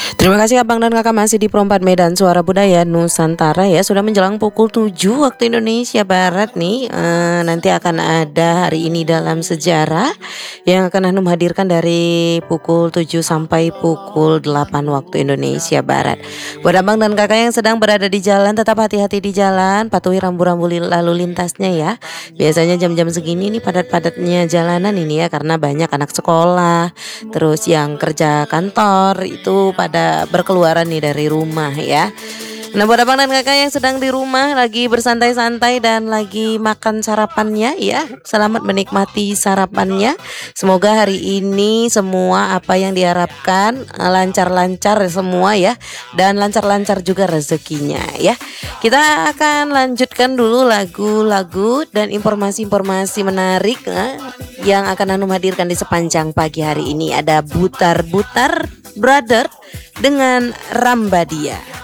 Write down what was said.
Terima kasih Abang dan Kakak masih di Perempat Medan Suara Budaya Nusantara ya. Sudah menjelang pukul 7 waktu Indonesia Barat nih. Nanti akan ada hari ini dalam sejarah yang akan Hanum hadirkan dari pukul 7 sampai pukul 8 waktu Indonesia Barat. Buat Abang dan Kakak yang sedang berada di jalan, tetap hati-hati di jalan, patuhi rambu-rambu lalu lintasnya ya. Biasanya jam-jam segini nih padat-padatnya jalanan ini ya, karena banyak anak sekolah, terus yang kerja kantor itu pada berkeluaran nih dari rumah ya. Nah, buat abang dan kakak yang sedang di rumah lagi bersantai-santai dan lagi makan sarapannya ya, selamat menikmati sarapannya. Semoga hari ini semua apa yang diharapkan lancar-lancar semua ya, dan lancar-lancar juga rezekinya ya. Kita akan lanjutkan dulu lagu-lagu dan informasi-informasi menarik yang akan Hanum hadirkan di sepanjang pagi hari ini. Ada Butar-Butar Brother dengan Rambadia.